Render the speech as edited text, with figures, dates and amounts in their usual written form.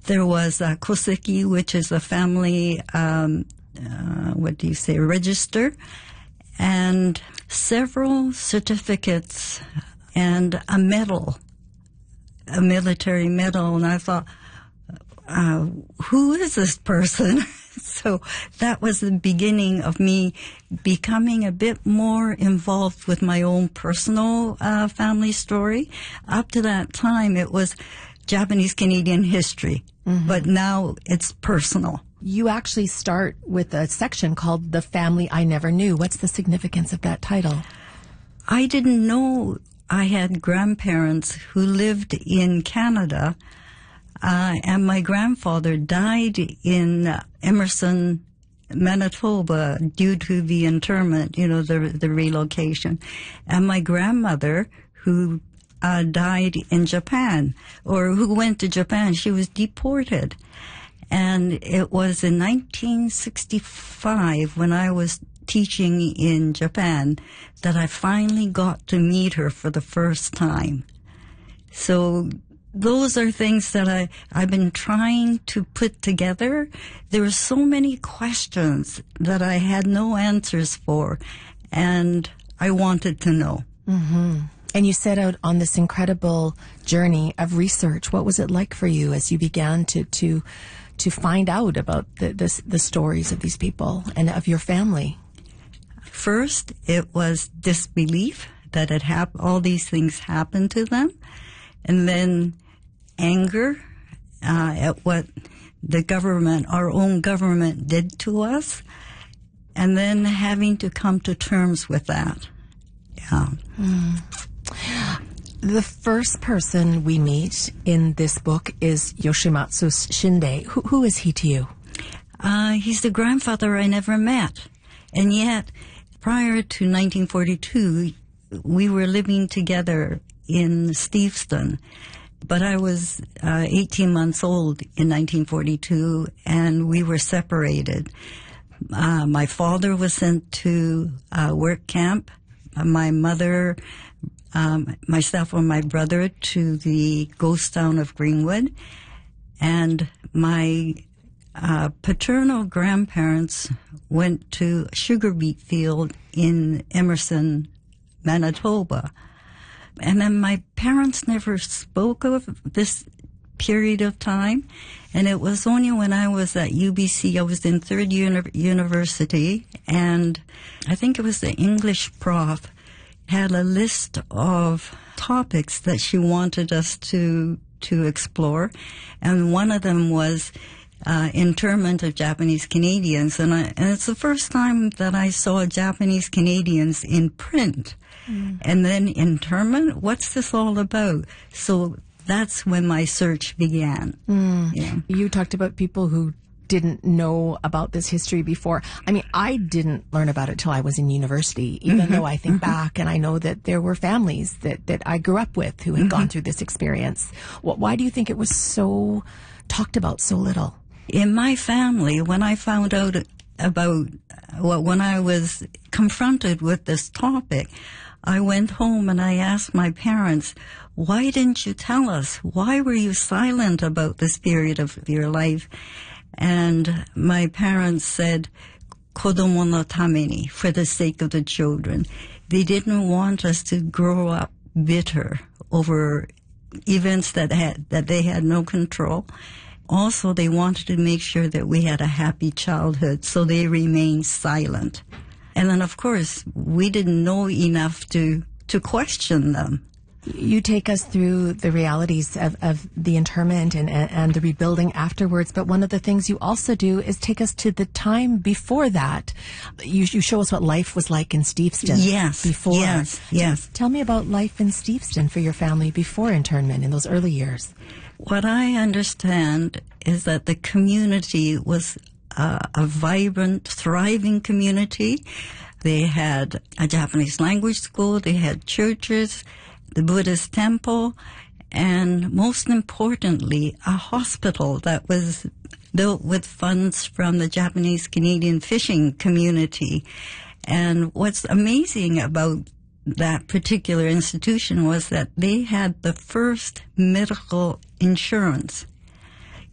There was a koseki, which is a family, register, and several certificates and a medal, a military medal. And I thought, who is this person? So that was the beginning of me becoming a bit more involved with my own personal family story. Up to that time, it was Japanese-Canadian history, but now it's personal. You actually start with a section called The Family I Never Knew. What's the significance of that title? I didn't know I had grandparents who lived in Canada, and my grandfather died in Emerson, Manitoba, due to the internment, the relocation. And my grandmother, who died in Japan, or who went to Japan, she was deported. And it was in 1965, when I was teaching in Japan, that I finally got to meet her for the first time. So those are things that I've been trying to put together. There were so many questions that I had no answers for, and I wanted to know. Mm-hmm. And you set out on this incredible journey of research. What was it like for you as you began to find out about the stories of these people and of your family? First, it was disbelief that all these things happened to them. And then anger at what the government, our own government, did to us. And then having to come to terms with that. Yeah. The first person we meet in this book is Yoshimatsu Shinde. Who is he to you? He's the grandfather I never met. And yet, prior to 1942, we were living together in Steveston. But I was 18 months old in 1942, and we were separated. My father was sent to work camp. My mother, myself and my brother to the ghost town of Greenwood. And my paternal grandparents went to a sugar beet field in Emerson, Manitoba. And then my parents never spoke of this period of time. And it was only when I was at UBC, I was in third year university, and I think it was the English prof had a list of topics that she wanted us to explore. And one of them was internment of Japanese Canadians. And it's the first time that I saw Japanese Canadians in print. And then internment, what's this all about? So that's when my search began. Yeah. You talked about people who didn't know about this history before. I mean, I didn't learn about it till I was in university, even though I think back and I know that there were families that I grew up with who had gone through this experience. Why do you think it was so talked about so little? In my family, when I found out about, when I was confronted with this topic, I went home and I asked my parents, why didn't you tell us? Why were you silent about this period of your life? And my parents said, kodomo no tameni, for the sake of the children. They didn't want us to grow up bitter over events that they had no control. Also, they wanted to make sure that we had a happy childhood, so they remained silent. And then, of course, we didn't know enough to question them. You take us through the realities of the internment and the rebuilding afterwards, but one of the things you also do is take us to the time before that. You show us what life was like in Steveston. Yes. Before. Yes. Tell me about life in Steveston for your family before internment in those early years. What I understand is that the community was a vibrant, thriving community. They had a Japanese language school, they had churches, the Buddhist temple, and most importantly, a hospital that was built with funds from the Japanese Canadian fishing community. And what's amazing about that particular institution was that they had the first medical insurance